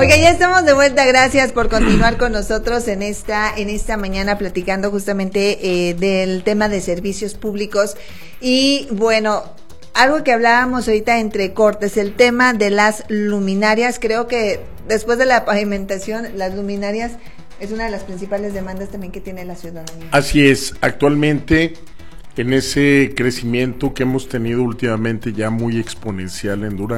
Oiga, ya estamos de vuelta, gracias por continuar con nosotros en esta mañana platicando justamente del tema de servicios públicos. Y bueno, algo que hablábamos ahorita entre cortes, el tema de las luminarias. Creo que después de la pavimentación, las luminarias es una de las principales demandas también que tiene la ciudadanía. Así es, actualmente en ese crecimiento que hemos tenido últimamente ya muy exponencial en Durango,